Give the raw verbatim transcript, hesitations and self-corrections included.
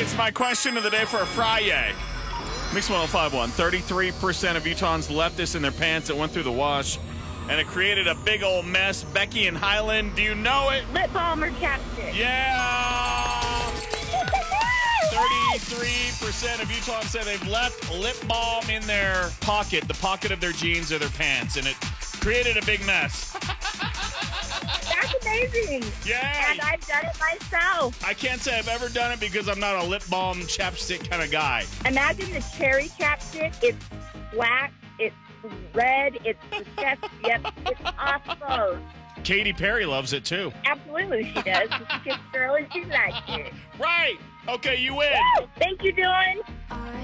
it's my question of the day for a Friday. Mix one oh five one. thirty-three percent of Utahns left this in their pants. It went through the wash, and it created a big old mess. Becky and Highland, do you know it? Lip balm or chapstick? Yeah! thirty-three percent of Utahns say they've left lip balm in their pocket, the pocket of their jeans or their pants, and it created a big mess. That's amazing. Yeah. And I've done it myself. I can't say I've ever done it because I'm not a lip balm chapstick kind of guy. Imagine the cherry chapstick. It's black. It's red. It's disgusting. Yep. It's awesome. Katy Perry loves it too. Absolutely, she does. She's a good girl and she likes it. Right. Okay, you win. Woo! Thank you, Dylan.